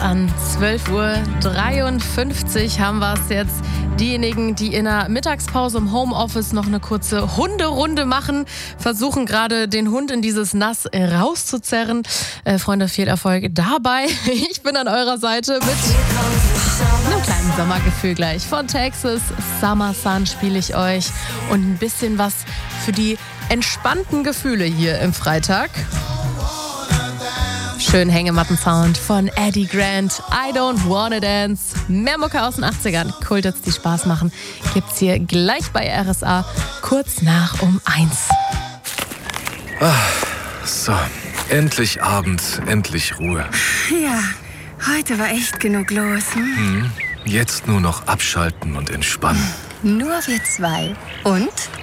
an. 12:53 Uhr haben wir es jetzt. Diejenigen, die in der Mittagspause im Homeoffice noch eine kurze Hunderunde machen, versuchen gerade den Hund in dieses Nass rauszuzerren. Freunde, viel Erfolg dabei. Ich bin an eurer Seite mit einem kleinen Sommergefühl gleich. Von Texas, Summer Sun spiele ich euch und ein bisschen was für die entspannten Gefühle hier im Freitag. Schön Hängematten-Sound von Eddie Grant. I don't wanna dance. Mehr Mucke aus den 80ern. Kulthits, die Spaß machen, gibt's hier gleich bei RSA, kurz nach um 1. So, endlich Abend, endlich Ruhe. Ja, heute war echt genug los. Jetzt nur noch abschalten und entspannen. Nur wir zwei. Und?